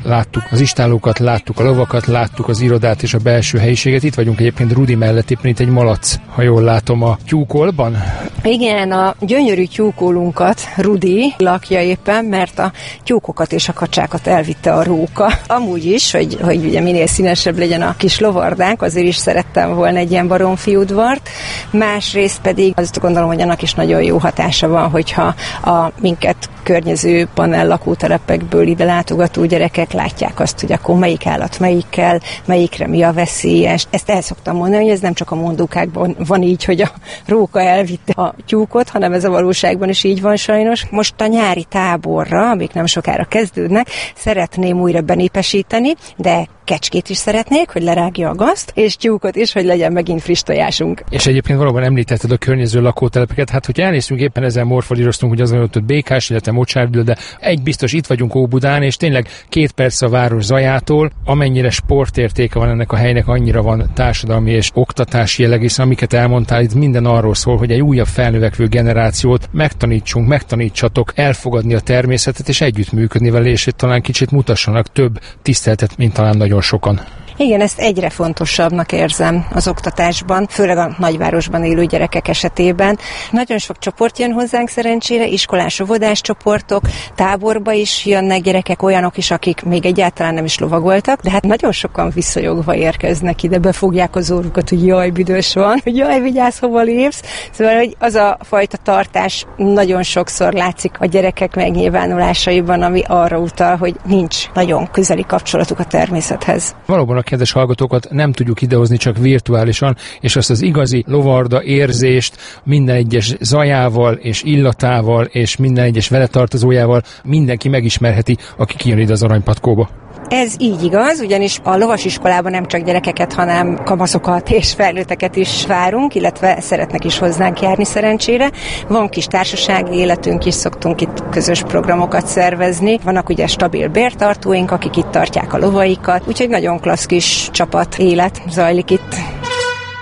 láttuk az istállókat, láttuk a lovakat, láttuk az irodát és a belső helyiséget. Itt vagyunk egyébként Rudi mellett, éppen itt egy malac, ha jól látom, a tyúkolban. Igen, a gyönyörű tyúkolunkat Rudi lakja éppen, mert a tyúkokat és a kacsákat elvitte a róka. Amúgy is, hogy ugye minél színesebb legyen a kis lovardánk, azért is szerettem volna egy ilyen baromfiudvart. Másrészt pedig azt gondolom, hogy annak is nagyon jó hatása van, hogyha a minket környező panel lakótelepekből ide látogató gyerekek látják azt, hogy akkor melyik állat melyikkel, melyikre mi a veszélyes. Ezt el szoktam mondani, hogy ez nem csak a mondókákban van így, hogy a róka elvitte a tyúkot, hanem ez a valóságban is így van sajnos. Most a nyári táborra, amik nem sokára kezdődnek, szeretném újra benépesíteni, de kecskét is szeretnék, hogy lerágja a gazt, és tyúkot is, hogy legyen megint friss tojásunk. És egyébként valóban említetted a környező lakótelepeket, hát hogyha elnéztünk, éppen ezzel morfalíroztunk, hogy azon ott Békás, illetve Mocsárdül, de egy biztos, itt vagyunk Óbudán, és tényleg 2 perc a város zajától, amennyire sportértéke van ennek a helynek, annyira van társadalmi és oktatási jelleg, hiszen amiket elmondtál, itt minden arról szól, hogy egy újabb felnövekvő generációt megtanítsatok elfogadni a természetet, és együttműködni vele, és talán kicsit mutassanak több tiszteletet, mint talán nagyon sokan. Igen, ezt egyre fontosabbnak érzem az oktatásban, főleg a nagyvárosban élő gyerekek esetében. Nagyon sok csoport jön hozzánk szerencsére, iskolás, óvodás csoportok, táborba is jönnek gyerekek, olyanok is, akik még egyáltalán nem is lovagoltak, de hát nagyon sokan visszajogva érkeznek ide, befogják az orrukat, hogy jaj, büdös van, hogy jaj, vigyázz, hova lépsz. Szóval, hogy az a fajta tartás nagyon sokszor látszik a gyerekek megnyilvánulásaiban, ami arra utal, hogy nincs nagyon közeli kapcsolatuk a természethez. Valóban a kedves hallgatókat nem tudjuk idehozni csak virtuálisan, és azt az igazi lovarda érzést minden egyes zajával és illatával és minden egyes vele tartozójával mindenki megismerheti, aki kijön ide az Aranypatkóba. Ez így igaz, ugyanis a lovasiskolában nem csak gyerekeket, hanem kamaszokat és felnőtteket is várunk, illetve szeretnek is hozzánk járni szerencsére. Van kis társasági életünk is, szoktunk itt közös programokat szervezni. Vannak ugye stabil bértartóink, akik itt tartják a lovaikat, úgyhogy nagyon klassz kis csapat élet zajlik itt.